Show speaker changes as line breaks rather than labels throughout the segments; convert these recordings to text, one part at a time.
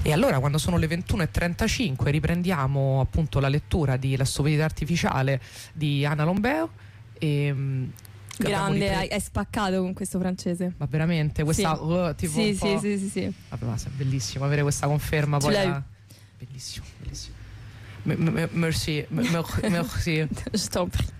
E allora, quando sono le 21:35, riprendiamo appunto la lettura di La stupidità artificiale di Anna Lombeo.
Grande, hai spaccato con questo francese.
Ma veramente questa
sì.
tipo
sì,
un po'...
sì.
Vabbè, ma è bellissimo avere questa conferma. Poi bellissimo. Merci.
Je t'en prie.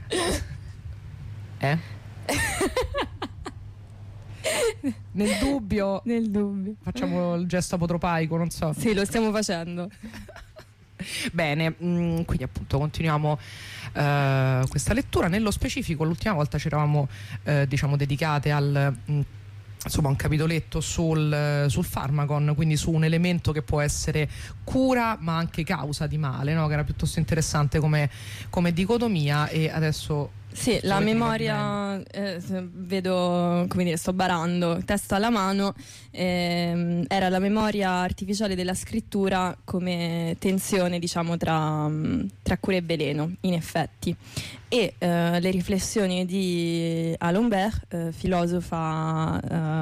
Nel dubbio
facciamo
il gesto apotropaico, non so.
Sì, lo stiamo facendo.
Bene, quindi appunto continuiamo questa lettura. Nello specifico, l'ultima volta ci eravamo diciamo dedicate al insomma un capitoletto sul farmacon, quindi su un elemento che può essere cura ma anche causa di male, no? Che era piuttosto interessante come dicotomia. E adesso
sì, la memoria, vedo, come dire, sto barando, testo alla mano, era la memoria artificiale della scrittura come tensione, diciamo, tra cura e veleno, in effetti. E le riflessioni di Alembert, filosofa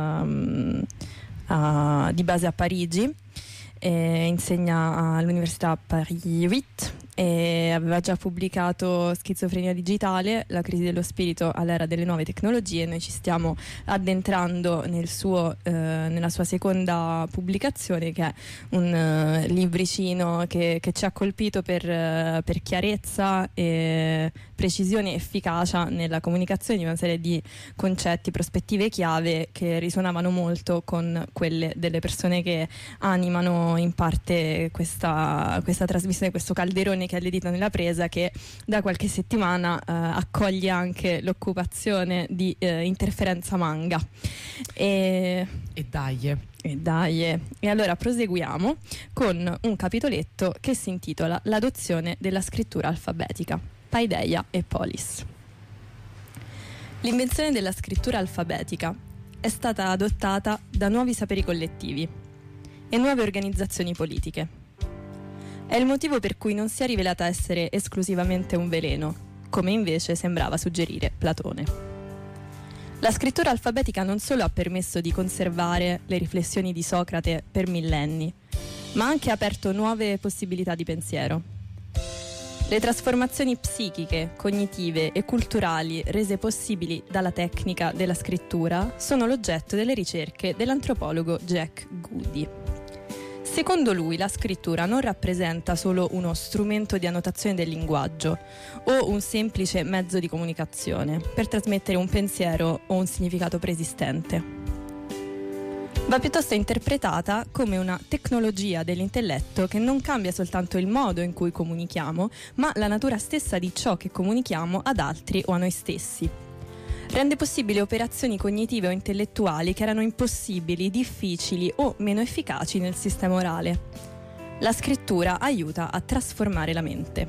di base a Parigi, insegna all'Università Paris 8 e aveva già pubblicato Schizofrenia digitale, la crisi dello spirito all'era delle nuove tecnologie. Noi ci stiamo addentrando nella sua seconda pubblicazione, che è un libricino che ci ha colpito per chiarezza e precisione e efficacia nella comunicazione di una serie di concetti, prospettive chiave che risuonavano molto con quelle delle persone che animano in parte questa trasmissione, questo calderone che è l'edita nella presa, che da qualche settimana accoglie anche l'occupazione di Interferenza Manga. E dai. E allora proseguiamo con un capitoletto che si intitola L'adozione della scrittura alfabetica, Paideia e Polis. L'invenzione della scrittura alfabetica è stata adottata da nuovi saperi collettivi e nuove organizzazioni politiche. È il motivo per cui non si è rivelata essere esclusivamente un veleno, come invece sembrava suggerire Platone. La scrittura alfabetica non solo ha permesso di conservare le riflessioni di Socrate per millenni, ma ha anche aperto nuove possibilità di pensiero. Le trasformazioni psichiche, cognitive e culturali rese possibili dalla tecnica della scrittura sono l'oggetto delle ricerche dell'antropologo Jack Goody. Secondo lui, la scrittura non rappresenta solo uno strumento di annotazione del linguaggio o un semplice mezzo di comunicazione per trasmettere un pensiero o un significato preesistente. Va piuttosto interpretata come una tecnologia dell'intelletto che non cambia soltanto il modo in cui comunichiamo, ma la natura stessa di ciò che comunichiamo ad altri o a noi stessi. Rende possibili operazioni cognitive o intellettuali che erano impossibili, difficili o meno efficaci nel sistema orale. La scrittura aiuta a trasformare la mente.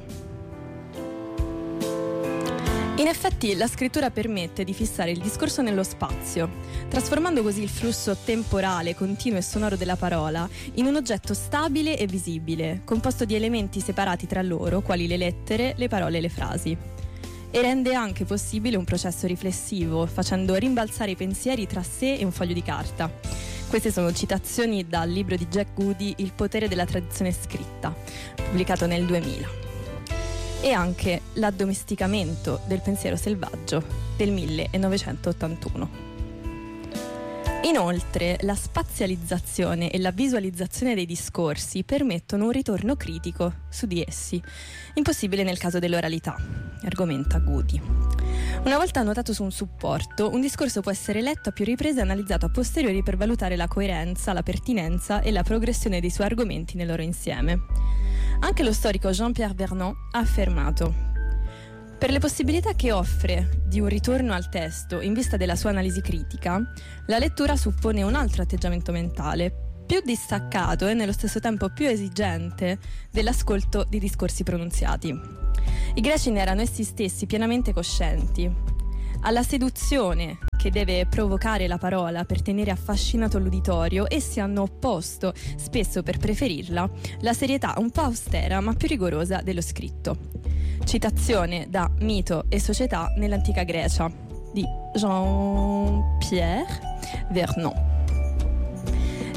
In effetti, la scrittura permette di fissare il discorso nello spazio, trasformando così il flusso temporale, continuo e sonoro della parola in un oggetto stabile e visibile, composto di elementi separati tra loro, quali le lettere, le parole e le frasi. E rende anche possibile un processo riflessivo, facendo rimbalzare i pensieri tra sé e un foglio di carta. Queste sono citazioni dal libro di Jack Goody, Il potere della tradizione scritta, pubblicato nel 2000. E anche L'addomesticamento del pensiero selvaggio del 1981. Inoltre, la spazializzazione e la visualizzazione dei discorsi permettono un ritorno critico su di essi, impossibile nel caso dell'oralità, argomenta Goody. Una volta annotato su un supporto, un discorso può essere letto a più riprese e analizzato a posteriori per valutare la coerenza, la pertinenza e la progressione dei suoi argomenti nel loro insieme. Anche lo storico Jean-Pierre Vernant ha affermato: per le possibilità che offre di un ritorno al testo in vista della sua analisi critica, la lettura suppone un altro atteggiamento mentale, più distaccato e nello stesso tempo più esigente dell'ascolto di discorsi pronunziati. I greci ne erano essi stessi pienamente coscienti. Alla seduzione che deve provocare la parola per tenere affascinato l'uditorio, essi hanno opposto, spesso per preferirla, la serietà un po' austera ma più rigorosa dello scritto. Citazione da Mito e società nell'antica Grecia di Jean-Pierre Vernant.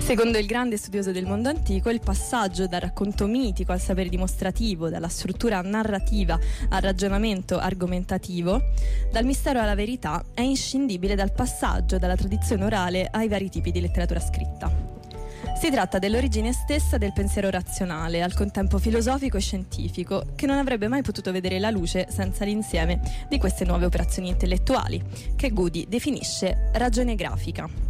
Secondo il grande studioso del mondo antico, il passaggio dal racconto mitico al sapere dimostrativo, dalla struttura narrativa al ragionamento argomentativo, dal mistero alla verità, è inscindibile dal passaggio dalla tradizione orale ai vari tipi di letteratura scritta. Si tratta dell'origine stessa del pensiero razionale, al contempo filosofico e scientifico, che non avrebbe mai potuto vedere la luce senza l'insieme di queste nuove operazioni intellettuali, che Goody definisce ragione grafica.